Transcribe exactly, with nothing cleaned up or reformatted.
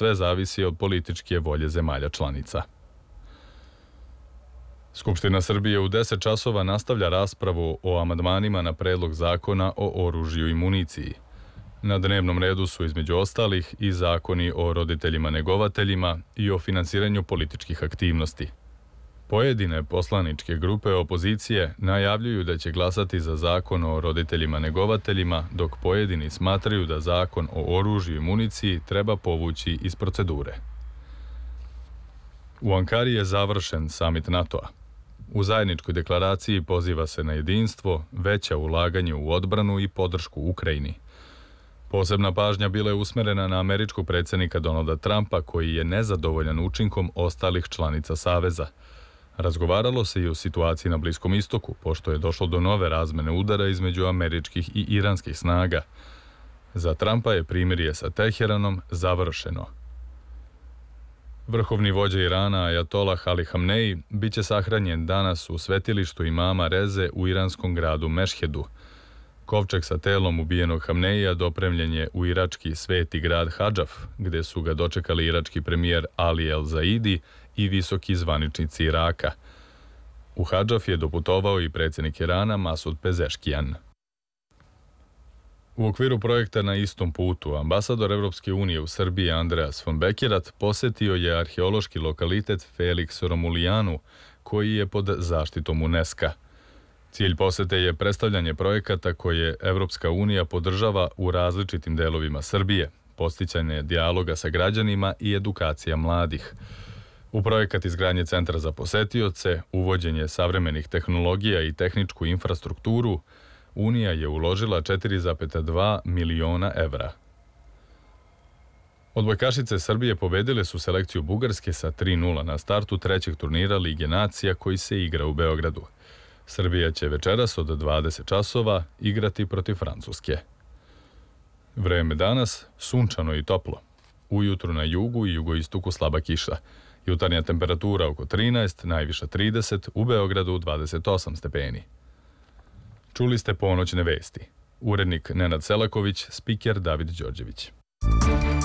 sve zavisi od političke volje zemalja članica. Skupština Srbije u deset časova nastavlja raspravu o amandmanima na predlog zakona o oružju i municiji. Na dnevnom redu su između ostalih i zakoni o roditeljima negovateljima i o finansiranju političkih aktivnosti. Pojedine poslaničke grupe opozicije najavljuju da će glasati za zakon o roditeljima negovateljima, dok pojedini smatraju da zakon o oružju i municiji treba povući iz procedure. U Ankari je završen samit NATO-a. U zajedničkoj deklaraciji poziva se na jedinstvo, veća ulaganje u odbranu i podršku Ukrajini. Posebna pažnja bila je usmerena na američkog predsjednika Donalda Trumpa, koji je nezadovoljan učinkom ostalih članica Saveza. Razgovaralo se i o situaciji na Bliskom istoku, pošto je došlo do nove razmene udara između američkih i iranskih snaga. Za Trumpa je primirje sa Teheranom završeno. Vrhovni vođa Irana, Ajatolah Ali Hamneji, bit će sahranjen danas u svetilištu imama Reze u iranskom gradu Mešhedu. Kovčeg sa telom ubijenog Hamneija dopremljen je u irački sveti grad Hadžaf, gde su ga dočekali irački premijer Ali El Zaidi i visoki zvaničnici Iraka. U Hadžaf je doputovao i predsjednik Irana Masud Pezeškijan. U okviru projekta Na istom putu, ambasador Evropske unije u Srbiji Andreas von Bekerat posetio je arheološki lokalitet Felix Romulijanu, koji je pod zaštitom UNESCO-a. Cilj posete je predstavljanje projekata koje Evropska unija podržava u različitim delovima Srbije, podsticanje dijaloga sa građanima i edukacija mladih. U projekat izgradnje centra za posetioce, uvođenje savremenih tehnologija i tehničku infrastrukturu, Unija je uložila četiri zarez dva miliona evra. Odbojkašice Srbije pobedile su selekciju Bugarske sa tri nula na startu trećeg turnira Lige nacija koji se igra u Beogradu. Srbija će večeras od dvadeset časova igrati protiv Francuske. Vreme danas sunčano i toplo. Ujutru na jugu i jugoistoku slaba kiša. Jutarnja temperatura oko trinaest, najviša trideset, u Beogradu dvadeset osam stepeni. Čuli ste ponoćne vesti. Urednik Nenad Selaković, spiker David Đorđević.